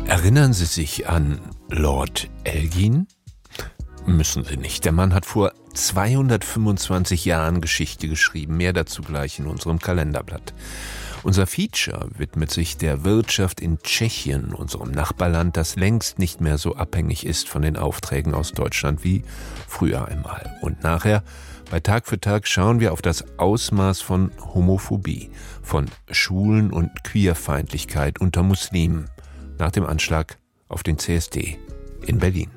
Erinnern Sie sich an Lord Elgin? Müssen Sie nicht. Der Mann hat vor 225 Jahren Geschichte geschrieben. Mehr dazu gleich in unserem Kalenderblatt. Unser Feature widmet sich der Wirtschaft in Tschechien, unserem Nachbarland, das längst nicht mehr so abhängig ist von den Aufträgen aus Deutschland wie früher einmal. Und nachher, bei Tag für Tag, schauen wir auf das Ausmaß von Homophobie, von Schwulen- und Queerfeindlichkeit unter Muslimen nach dem Anschlag auf den CSD in Berlin.